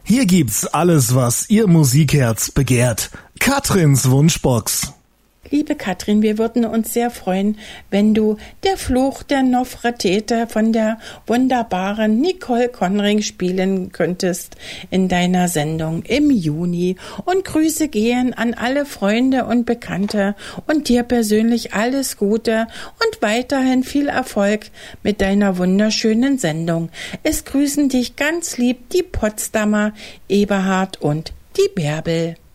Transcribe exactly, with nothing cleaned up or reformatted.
Hier gibt's alles, was Ihr Musikherz begehrt. Katrins Wunschbox. Liebe Katrin, wir würden uns sehr freuen, wenn du Der Fluch der Nofretete von der wunderbaren Nicole Conring spielen könntest in deiner Sendung im Juni. Und Grüße gehen an alle Freunde und Bekannte und dir persönlich alles Gute und weiterhin viel Erfolg mit deiner wunderschönen Sendung. Es grüßen dich ganz lieb die Potsdamer, Eberhard und die Bärbel.